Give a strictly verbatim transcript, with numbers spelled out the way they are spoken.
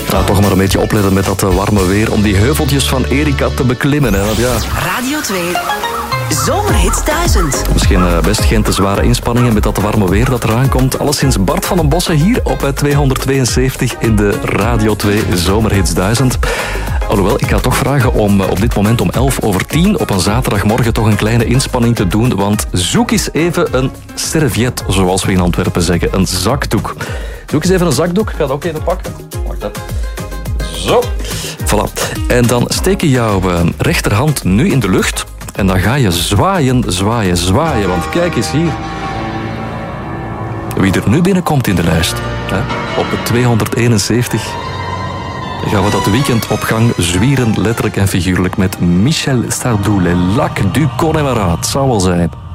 Nou, toch maar een beetje opletten met dat warme weer om die heuveltjes van Erika te beklimmen. Hè? Want ja. Radio twee. Zomerhits duizend. Misschien uh, best geen te zware inspanningen met dat warme weer dat eraan komt. Alleszins Bart van den Bossen hier op uh, tweehonderdtweeënzeventig in de Radio twee Zomerhits duizend. Alhoewel, ik ga toch vragen om uh, op dit moment om elf over tien op een zaterdagmorgen toch een kleine inspanning te doen. Want zoek eens even een serviet, zoals we in Antwerpen zeggen. Een zakdoek. Zoek eens even een zakdoek. Ik ga dat ook even pakken. Wacht even. Zo. Voilà. En dan steek je jouw uh, rechterhand nu in de lucht. En dan ga je zwaaien, zwaaien, zwaaien. Want kijk eens hier. Wie er nu binnenkomt in de lijst. Hè? Op het tweehonderdeenenzeventig gaan we dat weekend op gang zwieren, letterlijk en figuurlijk, met Michel Sardou. Le Lac du Connemara. Het zou wel zijn.